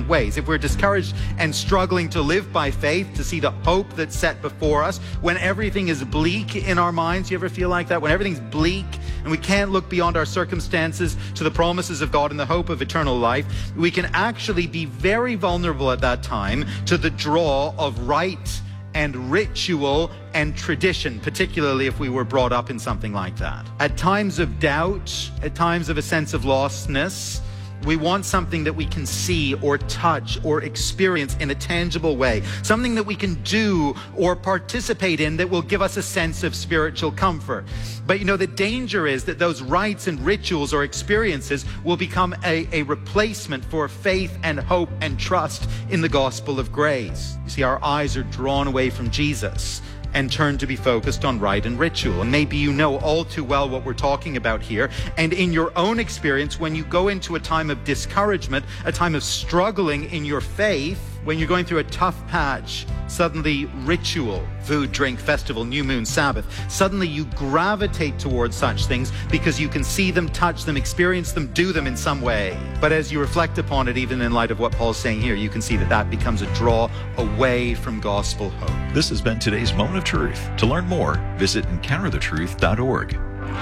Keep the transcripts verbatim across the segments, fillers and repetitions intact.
ways. If we're discouraged and struggling to live by faith, to see the hope that's set before us, when everything is bleak in our minds, you ever feel like that? When everything's bleak and we can't look beyond our circumstances to the promises of God and the hope of eternal life, we can actually be very vulnerable at that time to the draw of rite and ritual and tradition, particularly if we were brought up in something like that. At times of doubt, at times of a sense of lostness, we want something that we can see or touch or experience in a tangible way, something that we can do or participate in that will give us a sense of spiritual comfort. But you know, the danger is that those rites and rituals or experiences will become a, a replacement for faith and hope and trust in the gospel of grace. You see, our eyes are drawn away from Jesus and turn to be focused on rite and ritual. And maybe you know all too well what we're talking about here. And in your own experience, when you go into a time of discouragement, a time of struggling in your faith, when you're going through a tough patch, suddenly ritual, food, drink, festival, new moon, Sabbath, suddenly you gravitate towards such things because you can see them, touch them, experience them, do them in some way. But as you reflect upon it, even in light of what Paul's saying here, you can see that that becomes a draw away from gospel hope. This has been today's Moment of Truth. To learn more, visit encounter the truth dot org.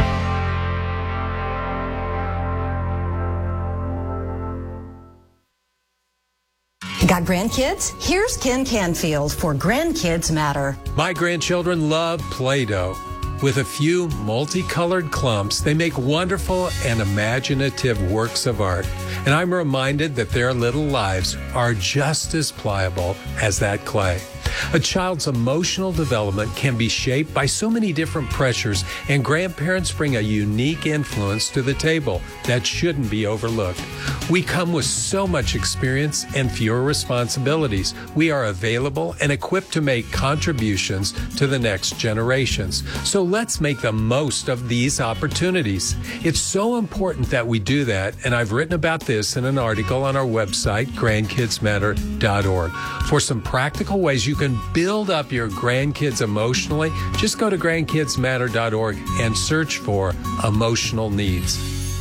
Got grandkids? Here's Ken Canfield for Grandkids Matter. My grandchildren love Play-Doh. With a few multicolored clumps, they make wonderful and imaginative works of art. And I'm reminded that their little lives are just as pliable as that clay. A child's emotional development can be shaped by so many different pressures, and grandparents bring a unique influence to the table that shouldn't be overlooked. We come with so much experience and fewer responsibilities. We are available and equipped to make contributions to the next generations. So let's make the most of these opportunities. It's so important that we do that, and I've written about this in an article on our website, grandkids matter dot org. For some practical ways you can build up your grandkids emotionally, just go to grandkids matter dot org and search for emotional needs.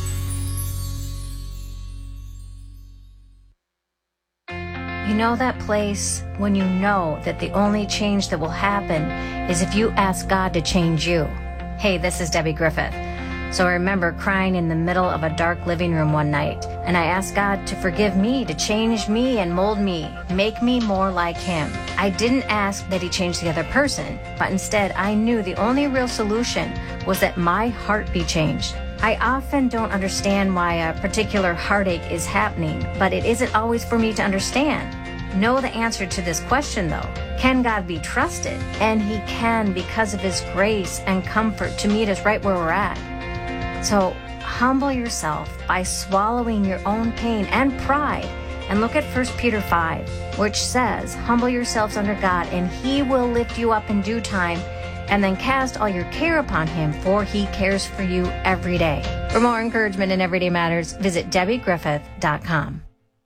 You know that place when you know that the only change that will happen is if you ask God to change you. Hey, this is Debbie Griffith. So I remember crying in the middle of a dark living room one night, and I asked God to forgive me, to change me and mold me, make me more like Him. I didn't ask that He change the other person, but instead I knew the only real solution was that my heart be changed. I often don't understand why a particular heartache is happening, but it isn't always for me to understand. Know the answer to this question, though. Can God be trusted? And He can, because of His grace and comfort to meet us right where we're at. So humble yourself by swallowing your own pain and pride, and look at First Peter five, which says, humble yourselves under God, and He will lift you up in due time, and then cast all your care upon Him, for He cares for you every day. For more encouragement in Everyday Matters, visit debbie griffith dot com.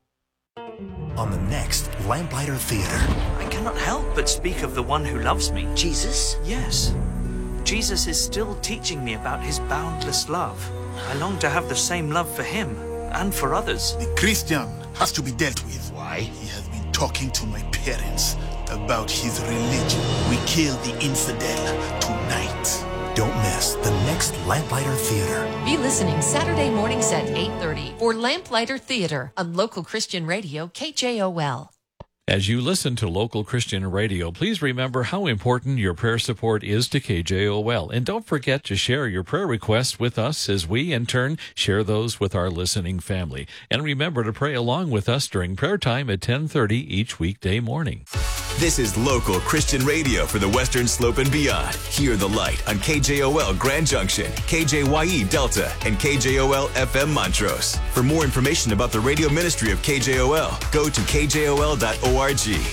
On the next Lamplighter Theater. I cannot help but speak of the one who loves me. Jesus? Yes. Jesus is still teaching me about His boundless love. I long to have the same love for Him and for others. The Christian has to be dealt with. Why? He has been talking to my parents about his religion. We kill the infidel tonight. Don't miss the next Lamplighter Theater. Be listening Saturday mornings at eight thirty for Lamplighter Theater on local Christian radio K J O L. As you listen to local Christian radio, please remember how important your prayer support is to K J O L. And don't forget to share your prayer requests with us as we, in turn, share those with our listening family. And remember to pray along with us during prayer time at ten thirty each weekday morning. This is local Christian radio for the Western Slope and beyond. Hear the light on K J O L Grand Junction, K J Y E Delta, and K J O L F M Montrose. For more information about the radio ministry of K J O L, go to K J O L dot org.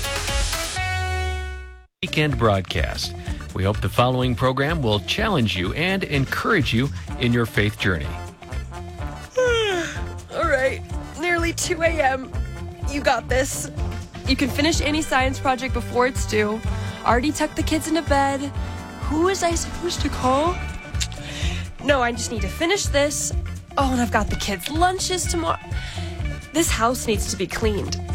Weekend broadcast. We hope the following program will challenge you and encourage you in your faith journey. All right, nearly two a.m. You got this. You can finish any science project before it's due. Already tucked the kids into bed. Who was I supposed to call? No, I just need to finish this. Oh, and I've got the kids' lunches tomorrow. This house needs to be cleaned.